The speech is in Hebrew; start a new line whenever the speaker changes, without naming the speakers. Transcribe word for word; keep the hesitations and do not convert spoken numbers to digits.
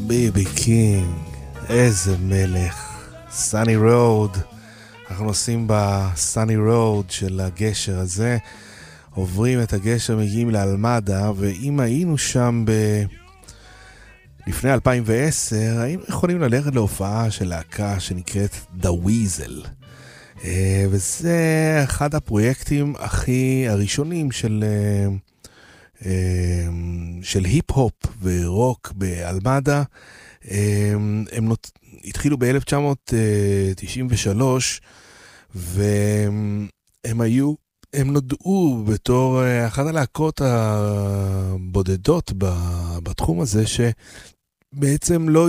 ביבי קינג, איזה מלך. סאני רוד, אנחנו נוסעים בסאני רוד של הגשר הזה, עוברים את הגשר, מגיעים לאלמדה, ואם היינו שם ב... לפני אלפיים ועשר, היינו יכולים ללכת להופעה של להקה שנקראת The Weasel. וזה אחד הפרויקטים הכי הראשונים של... של היפ-הופ ורוק באלמדה. הם נות... התחילו ב-אלף תשע מאות תשעים ושלוש, והם היו, הם נודעו בתור אחת הלהקות הבודדות בתחום הזה, שבעצם לא